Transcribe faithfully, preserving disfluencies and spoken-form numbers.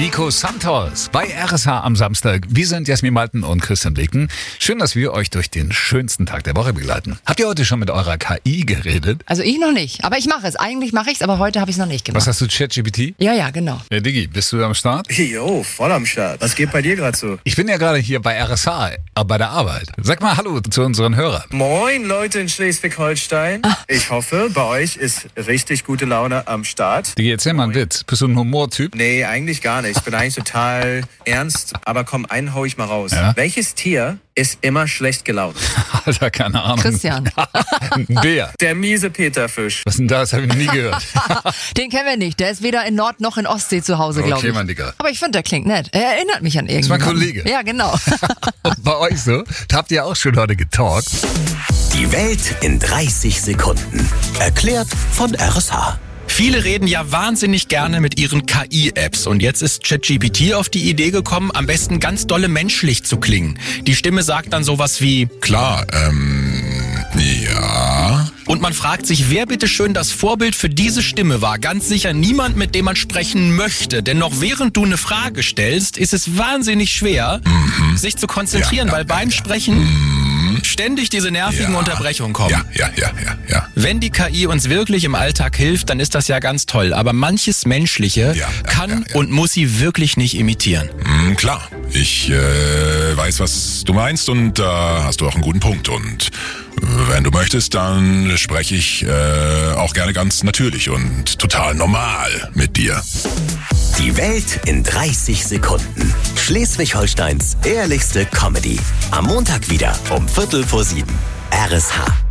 Nico Santos bei R S H am Samstag. Wir sind Jasmin Malten und Christian Blicken. Schön, dass wir euch durch den schönsten Tag der Woche begleiten. Habt ihr heute schon mit eurer K I geredet? Also ich noch nicht, aber ich mache es. Eigentlich mache ich es, aber heute habe ich es noch nicht gemacht. Was hast du, ChatGPT? Ja, ja, genau. Ja, Diggi, bist du am Start? Jo, voll am Start. Was geht bei dir gerade so? Ich bin ja gerade hier bei R S H, äh, bei der Arbeit. Sag mal Hallo zu unseren Hörern. Moin Leute in Schleswig-Holstein. Ah. Ich hoffe, bei euch ist richtig gute Laune am Start. Diggi, erzähl mal einen Witz. Bist du ein Humortyp? Nee, eigentlich gar nicht. Ich bin eigentlich total ernst, aber komm, einen hau ich mal raus. Ja? Welches Tier ist immer schlecht gelaunt? Alter, keine Ahnung. Christian. Ein Bär. Der miese Peterfisch. Was denn da? Das habe ich noch nie gehört. Den kennen wir nicht. Der ist weder in Nord- noch in Ostsee zu Hause, glaube Okay, ich. mein Digga. Aber ich finde, der klingt nett. Er erinnert mich an Das irgendjemanden. ist mein Kollege. Ja, genau. Und bei euch so? Habt ihr auch schon heute getalkt? Die Welt in dreißig Sekunden. Erklärt von R S H. Viele reden ja wahnsinnig gerne mit ihren K I-Apps und jetzt ist ChatGPT auf die Idee gekommen, am besten ganz dolle menschlich zu klingen. Die Stimme sagt dann sowas wie Klar, ähm, ja. und man fragt sich, wer bitteschön das Vorbild für diese Stimme war. Ganz sicher niemand, mit dem man sprechen möchte. Denn noch während du eine Frage stellst, ist es wahnsinnig schwer, mhm. sich zu konzentrieren, Ja, ja, weil beim ja, ja. Sprechen mhm. ständig diese nervigen Ja. Unterbrechungen kommen. Ja, ja, ja, ja, ja. Wenn die K I uns wirklich im Alltag hilft, dann ist das ja ganz toll. Aber manches Menschliche Ja, ja, kann ja, ja. und muss sie wirklich nicht imitieren. Mm, klar, ich äh, weiß, was du meinst und da hast du auch einen guten Punkt. Und äh, wenn du möchtest, dann spreche ich äh, auch gerne ganz natürlich und total normal mit dir. Die Welt in dreißig Sekunden. Schleswig-Holsteins ehrlichste Comedy. Am Montag wieder um Viertel vor sieben. R S H.